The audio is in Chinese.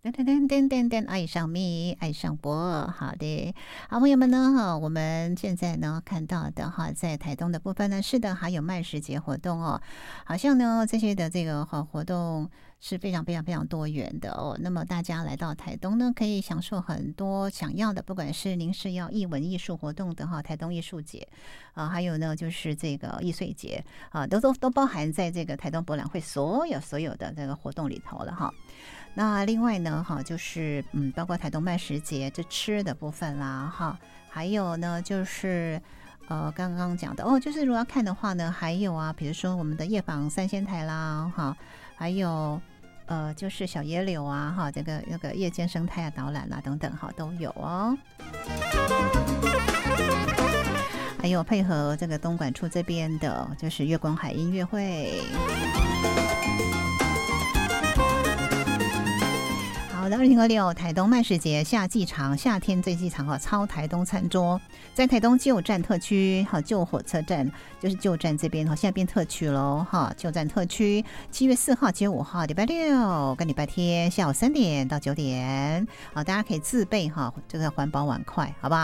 噔噔噔噔噔噔，爱上咪，爱上博，好的，好朋友们呢，哈，我们现在呢看到的哈，在台东的部分呢，是的，还有慢食节活动哦，好像呢这些的这个活动是非常非常非常多元的哦。那么大家来到台东呢，可以享受很多想要的，不管是您是要艺文艺术活动的哈，台东艺术节啊，还有呢就是这个艺穗节啊，都包含在这个台东博览会所有的这个活动里头了哈。那另外呢，哈，就是包括台东慢食节这吃的部分啦，哈，还有呢就是刚刚讲的哦，就是如果要看的话呢，还有啊，比如说我们的夜访三仙台啦，哈，还有就是小野柳啊，哈，这个那个夜间生态啊导览啦等等，哈，都有哦。还有配合这个东管处这边的，就是月光海音乐会。好的，2026台东慢食节夏季场，夏天最季场哈，超台东餐桌，在台东旧站特区哈，旧火车站就是旧站这边哈，现在变特区喽哈，旧站特区7月4号、7月5号，礼拜六跟礼拜天下午3点到9点，好，大家可以自备哈这个环保碗筷，好不好？